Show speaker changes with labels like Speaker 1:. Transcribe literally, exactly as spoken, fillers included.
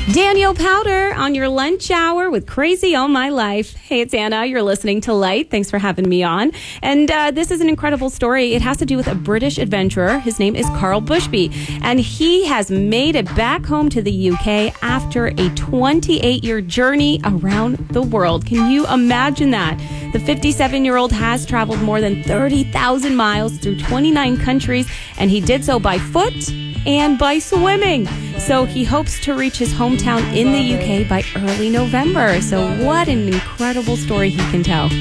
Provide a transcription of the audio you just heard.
Speaker 1: Daniel Powder on your lunch hour with Crazy All My Life. Hey, it's Anna. You're listening to Light. Thanks for having me on. And uh, this is an incredible story. It has to do with a British adventurer. His name is Carl Bushby. And he has made it back home to the U K after a twenty-eight-year journey around the world. Can you imagine that? The fifty-seven-year-old has traveled more than thirty thousand miles through twenty-nine countries, and he did so by foot and by swimming. So he hopes to reach his hometown in the U K by early November. So what an incredible story he can tell.